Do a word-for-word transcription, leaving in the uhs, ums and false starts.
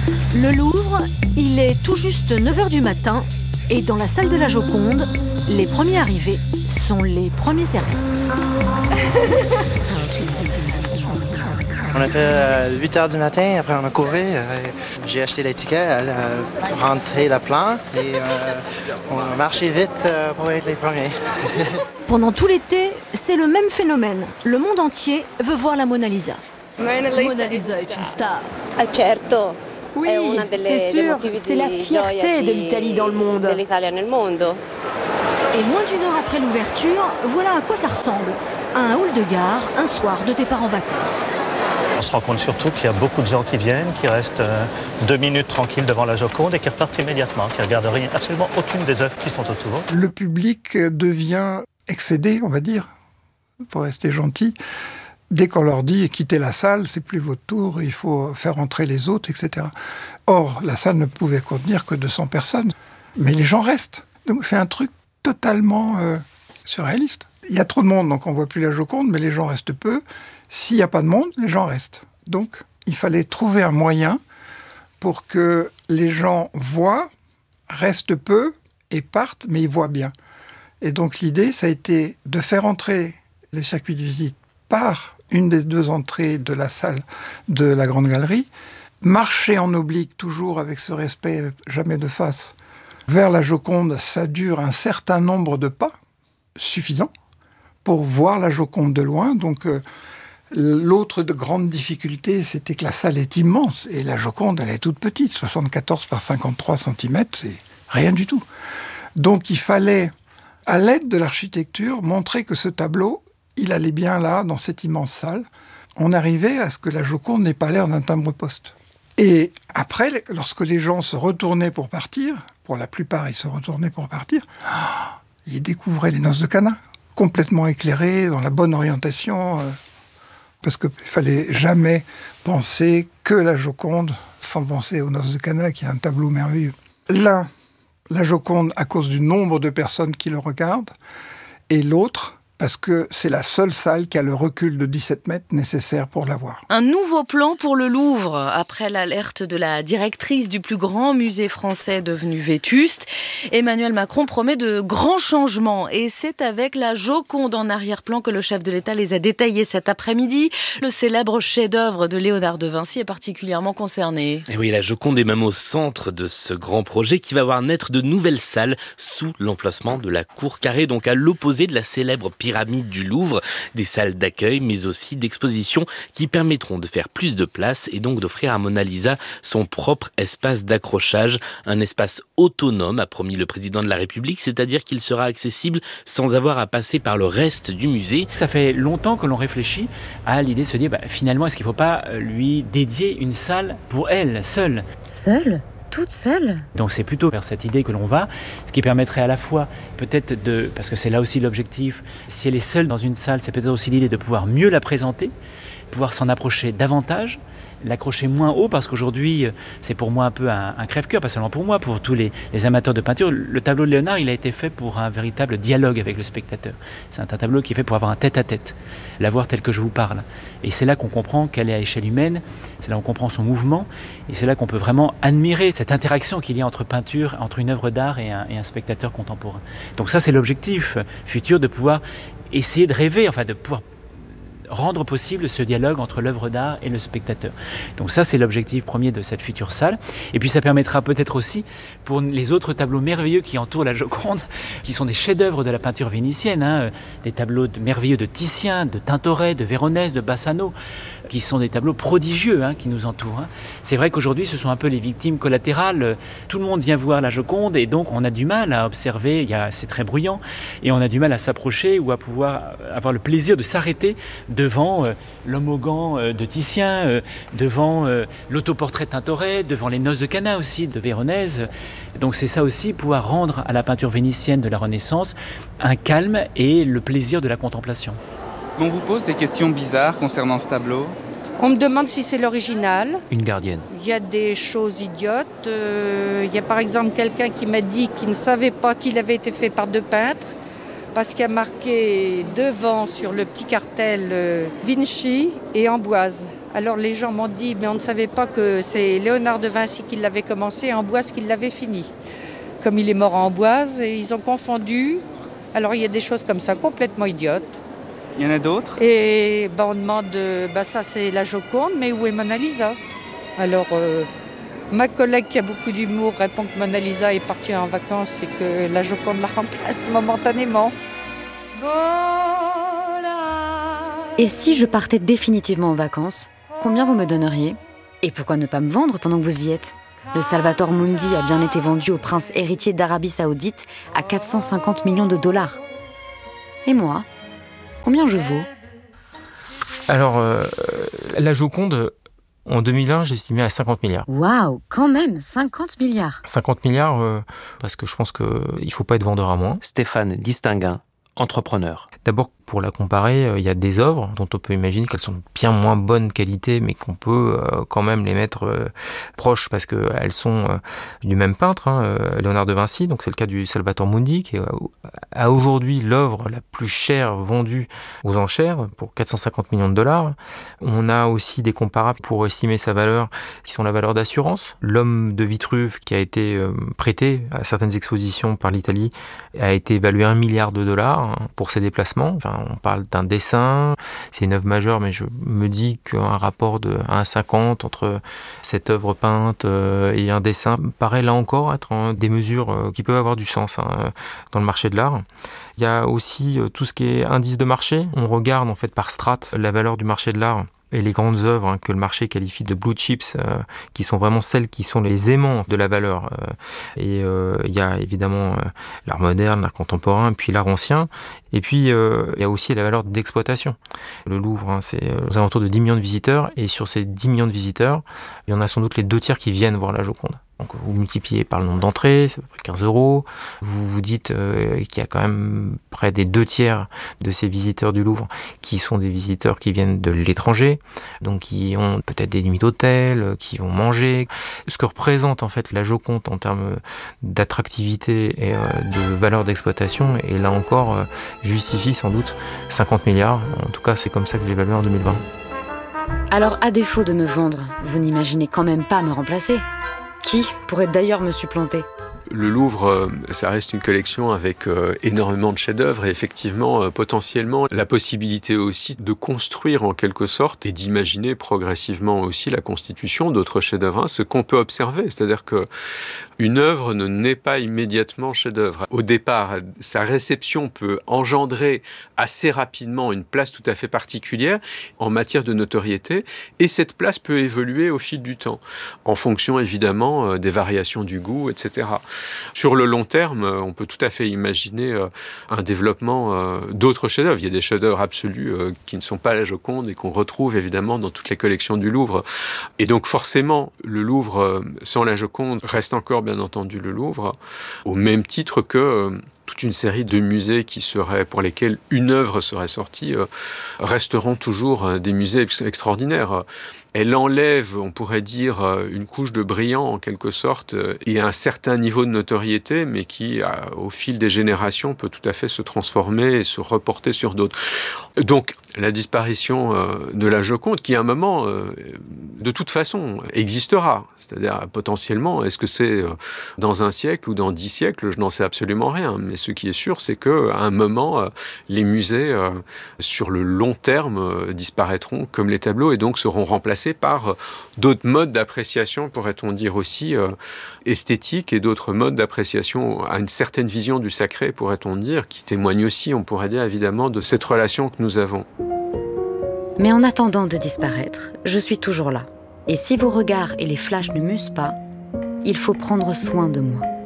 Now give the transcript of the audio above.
Le Louvre, il est tout juste neuf heures du matin et dans la salle de la Joconde, les premiers arrivés sont les premiers servis. On était à huit heures du matin, après on a couru, euh, j'ai acheté les tickets, euh, rentré le plan et euh, on a marché vite euh, pour être les premiers. Pendant tout l'été, c'est le même phénomène. Le monde entier veut voir la Mona Lisa. Mona Lisa est une star. Ah, certo. Oui, c'est sûr, c'est la fierté de l'Italie dans le monde. Et moins d'une heure après l'ouverture, voilà à quoi ça ressemble. Un hall de gare, un soir de départ en vacances. On se rend compte surtout qu'il y a beaucoup de gens qui viennent, qui restent euh, deux minutes tranquilles devant la Joconde et qui repartent immédiatement, qui ne regardent rien, absolument aucune des œuvres qui sont autour. Le public devient excédé, on va dire, pour rester gentil. Dès qu'on leur dit « quittez la salle, c'est plus votre tour, il faut faire entrer les autres, et cetera » Or, la salle ne pouvait contenir que deux cents personnes. Mais les gens restent. Donc c'est un truc totalement euh, surréaliste. Il y a trop de monde, donc on ne voit plus la Joconde, mais les gens restent peu. S'il n'y a pas de monde, les gens restent. Donc, il fallait trouver un moyen pour que les gens voient, restent peu et partent, mais ils voient bien. Et donc, l'idée, ça a été de faire entrer le circuit de visite par une des deux entrées de la salle de la Grande Galerie, marcher en oblique, toujours avec ce respect, jamais de face. Vers la Joconde, ça dure un certain nombre de pas, suffisant, pour voir la Joconde de loin. Donc, euh, l'autre de grande difficulté, c'était que la salle est immense et la Joconde, elle est toute petite, soixante-quatorze par cinquante-trois centimètres, c'est rien du tout. Donc il fallait, à l'aide de l'architecture, montrer que ce tableau, il allait bien là, dans cette immense salle. On arrivait à ce que la Joconde n'ait pas l'air d'un timbre-poste. Et après, lorsque les gens se retournaient pour partir, pour la plupart ils se retournaient pour partir, ils découvraient les noces de Cana, complètement éclairées, dans la bonne orientation, euh, parce qu'il ne fallait jamais penser que la Joconde, sans penser aux noces de Cana, qui est un tableau merveilleux. L'un, la Joconde à cause du nombre de personnes qui le regardent, et l'autre, parce que c'est la seule salle qui a le recul de dix-sept mètres nécessaire pour la voir. Un nouveau plan pour le Louvre, après l'alerte de la directrice du plus grand musée français devenu vétuste. Emmanuel Macron promet de grands changements et c'est avec la Joconde en arrière-plan que le chef de l'État les a détaillés cet après-midi. Le célèbre chef-d'œuvre de Léonard de Vinci est particulièrement concerné. Et oui, la Joconde est même au centre de ce grand projet qui va voir naître de nouvelles salles sous l'emplacement de la cour carrée, donc à l'opposé de la célèbre pyramide du Louvre, des salles d'accueil mais aussi d'exposition qui permettront de faire plus de place et donc d'offrir à Mona Lisa son propre espace d'accrochage, un espace autonome, a promis le président de la République, c'est-à-dire qu'il sera accessible sans avoir à passer par le reste du musée. Ça fait longtemps que l'on réfléchit à l'idée de se dire bah, finalement est-ce qu'il ne faut pas lui dédier une salle pour elle, seule. Seule ? Toute seule ? Donc c'est plutôt vers cette idée que l'on va, ce qui permettrait à la fois peut-être de, parce que c'est là aussi l'objectif, si elle est seule dans une salle, c'est peut-être aussi l'idée de pouvoir mieux la présenter, pouvoir s'en approcher davantage, l'accrocher moins haut, parce qu'aujourd'hui, c'est pour moi un peu un, un crève-cœur, pas seulement pour moi, pour tous les, les amateurs de peinture. Le tableau de Léonard, il a été fait pour un véritable dialogue avec le spectateur. C'est un, un tableau qui est fait pour avoir un tête-à-tête, la voir telle que je vous parle. Et c'est là qu'on comprend qu'elle est à échelle humaine, c'est là qu'on comprend son mouvement, et c'est là qu'on peut vraiment admirer cette interaction qu'il y a entre peinture, entre une œuvre d'art et un, et un spectateur contemporain. Donc ça, c'est l'objectif futur, de pouvoir essayer de rêver, enfin de pouvoir rendre possible ce dialogue entre l'œuvre d'art et le spectateur. Donc ça, c'est l'objectif premier de cette future salle. Et puis ça permettra peut-être aussi pour les autres tableaux merveilleux qui entourent la Joconde, qui sont des chefs-d'œuvre de la peinture vénitienne, hein, des tableaux de, merveilleux de Titien, de Tintoret, de Véronèse, de Bassano, qui sont des tableaux prodigieux hein, qui nous entourent. Hein. C'est vrai qu'aujourd'hui, ce sont un peu les victimes collatérales. Tout le monde vient voir la Joconde et donc on a du mal à observer, il y a, c'est très bruyant, et on a du mal à s'approcher ou à pouvoir avoir le plaisir de s'arrêter devant euh, l'homme au gant euh, de Titien, euh, devant euh, l'autoportrait de Tintoret, devant les noces de Cana aussi de Véronèse. Donc c'est ça aussi, pouvoir rendre à la peinture vénitienne de la Renaissance un calme et le plaisir de la contemplation. On vous pose des questions bizarres concernant ce tableau. On me demande si c'est l'original. Une gardienne. Il y a des choses idiotes. Euh, il y a par exemple quelqu'un qui m'a dit qu'il ne savait pas qu'il avait été fait par deux peintres, parce qu'il y a marqué devant sur le petit cartel euh, Vinci et Amboise. Alors les gens m'ont dit, mais on ne savait pas que c'est Léonard de Vinci qui l'avait commencé et Amboise qui l'avait fini. Comme il est mort à Amboise, et ils ont confondu. Alors il y a des choses comme ça, complètement idiotes. Il y en a d'autres ? Et ben, on demande, ben, ça c'est la Joconde, mais où est Mona Lisa ? Alors euh, ma collègue qui a beaucoup d'humour répond que Mona Lisa est partie en vacances et que la Joconde la remplace momentanément. Et si je partais définitivement en vacances, combien vous me donneriez ? Et pourquoi ne pas me vendre pendant que vous y êtes ? Le Salvator Mundi a bien été vendu au prince héritier d'Arabie Saoudite à quatre cent cinquante millions de dollars. Et moi ? Combien je vaux ? Alors, euh, la Joconde, en deux mille un, j'estimais à cinquante milliards. Waouh, quand même, cinquante milliards. cinquante milliards, euh, parce que je pense qu'il ne faut pas être vendeur à moins. Stéphane Distinguin, entrepreneur. D'abord, pour la comparer, il y a des œuvres dont on peut imaginer qu'elles sont de bien moins bonne qualité, mais qu'on peut euh, quand même les mettre euh, proches parce qu'elles sont euh, du même peintre, hein, euh, Léonard de Vinci. Donc c'est le cas du Salvator Mundi, qui est à aujourd'hui l'œuvre la plus chère vendue aux enchères pour quatre cent cinquante millions de dollars. On a aussi des comparables pour estimer sa valeur, qui sont la valeur d'assurance. L'homme de Vitruve, qui a été euh, prêté à certaines expositions par l'Italie, a été évalué à un milliard de dollars hein, pour ses déplacements. Enfin, on parle d'un dessin, c'est une œuvre majeure, mais je me dis qu'un rapport de un à cinquante entre cette œuvre peinte et un dessin paraît là encore être des mesures qui peuvent avoir du sens hein, dans le marché de l'art. Il y a aussi tout ce qui est indice de marché. On regarde en fait par strate la valeur du marché de l'art et les grandes œuvres hein, que le marché qualifie de blue chips, euh, qui sont vraiment celles qui sont les aimants de la valeur. Euh, et euh, il y a évidemment euh, l'art moderne, l'art contemporain, puis l'art ancien. Et puis euh, il y a aussi la valeur d'exploitation. Le Louvre, hein, c'est aux alentours de dix millions de visiteurs, et sur ces dix millions de visiteurs, il y en a sans doute les deux tiers qui viennent voir la Joconde. Donc vous multipliez par le nombre d'entrées, c'est à peu près quinze euros. Vous vous dites euh, qu'il y a quand même près des deux tiers de ces visiteurs du Louvre qui sont des visiteurs qui viennent de l'étranger, donc qui ont peut-être des nuits d'hôtel, qui vont manger. Ce que représente en fait la Joconde en termes d'attractivité et euh, de valeur d'exploitation, et là encore euh, justifie sans doute cinquante milliards. En tout cas, c'est comme ça que je l'évalue en deux mille vingt. Alors, à défaut de me vendre, vous n'imaginez quand même pas me remplacer ? Qui pourrait d'ailleurs me supplanter ? Le Louvre, ça reste une collection avec euh, énormément de chefs-d'œuvre et effectivement, euh, potentiellement, la possibilité aussi de construire en quelque sorte et d'imaginer progressivement aussi la constitution d'autres chefs-d'œuvre. Hein, ce qu'on peut observer, c'est-à-dire que une œuvre ne naît pas immédiatement chef-d'œuvre. Au départ, sa réception peut engendrer assez rapidement une place tout à fait particulière en matière de notoriété, et cette place peut évoluer au fil du temps, en fonction évidemment des variations du goût, et cetera. Sur le long terme, on peut tout à fait imaginer un développement d'autres chefs-d'œuvre. Il y a des chefs-d'œuvre absolus qui ne sont pas la Joconde et qu'on retrouve évidemment dans toutes les collections du Louvre. Et donc forcément, le Louvre sans la Joconde reste encore bien entendu le Louvre, au même titre que euh, toute une série de musées qui seraient, pour lesquels une œuvre serait sortie, euh, resteront toujours euh, des musées ex- extraordinaires. Elle enlève, on pourrait dire, une couche de brillant en quelque sorte, et un certain niveau de notoriété, mais qui, au fil des générations, peut tout à fait se transformer et se reporter sur d'autres. Donc, la disparition de la Joconde, qui à un moment, de toute façon, existera. C'est-à-dire, potentiellement, est-ce que c'est dans un siècle ou dans dix siècles ? Je n'en sais absolument rien. Mais ce qui est sûr, c'est qu'à un moment, les musées, sur le long terme, disparaîtront comme les tableaux et donc seront remplacés par d'autres modes d'appréciation, pourrait-on dire aussi, euh, esthétiques, et d'autres modes d'appréciation à une certaine vision du sacré, pourrait-on dire, qui témoignent aussi, on pourrait dire évidemment, de cette relation que nous avons. Mais en attendant de disparaître, je suis toujours là. Et si vos regards et les flashs ne m'usent pas, il faut prendre soin de moi.